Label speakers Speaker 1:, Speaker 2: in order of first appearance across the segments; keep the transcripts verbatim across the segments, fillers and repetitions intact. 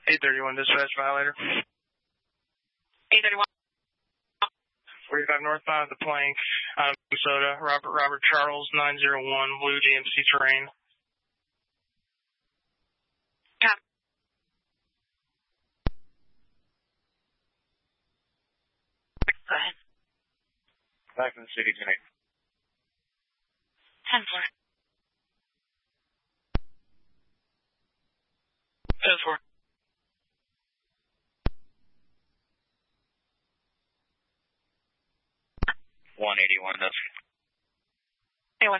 Speaker 1: eight thirty-one dispatch violator.
Speaker 2: eight thirty-one.
Speaker 1: forty-five northbound at the Plank, um, Minnesota, Robert Robert Charles, nine zero one, blue D M C terrain.
Speaker 2: Yeah. Go ahead.
Speaker 1: Back in the city tonight.
Speaker 2: ten four.
Speaker 1: ten four. one eighty-one, that's
Speaker 2: eighty-one.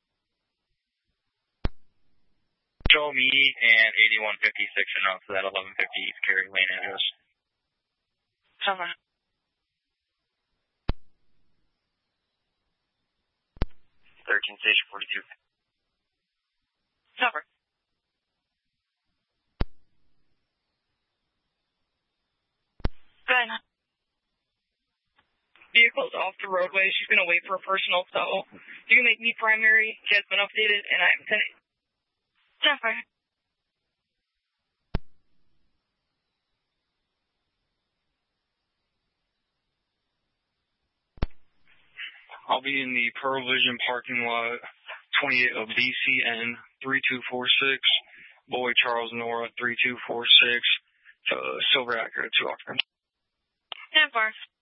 Speaker 1: Show me and eighty-one fifty-six enough for that eleven fifty Cary Lane address.
Speaker 2: Someone.
Speaker 1: thirteen station forty-two.
Speaker 2: Over. Go ahead.
Speaker 3: Vehicle's off the roadway. She's going to wait for a personal tow. You can make me primary. She has been updated, and I'm sending.
Speaker 2: Over.
Speaker 1: I'll be in the Pearl Vision parking lot, twenty-eight of B C N three two four six, Boy Charles Nora three two four six, uh, Silver Acura two occupants.
Speaker 2: ten four.